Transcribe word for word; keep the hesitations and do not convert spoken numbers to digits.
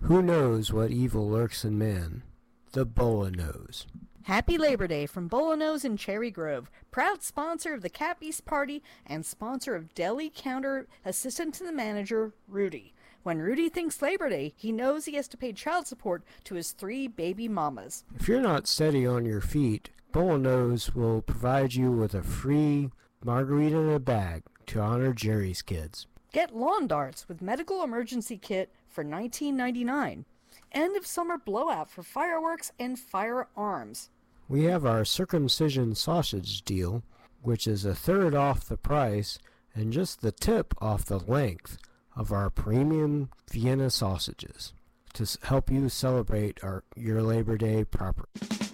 Who knows what evil lurks in man? The Bola knows. Happy Labor Day from Bolanos in Cherry Grove, proud sponsor of the Cap East Party and sponsor of Deli Counter Assistant to the Manager, Rudy. When Rudy thinks Labor Day, he knows he has to pay child support to his three baby mamas. If you're not steady on your feet, Bolanos will provide you with a free margarita in a bag to honor Jerry's kids. Get lawn darts with medical emergency kit for nineteen ninety-nine dollars. End of summer blowout for fireworks and firearms. We have our circumcision sausage deal, which is a third off the price and just the tip off the length of our premium Vienna sausages to help you celebrate our, your Labor Day proper.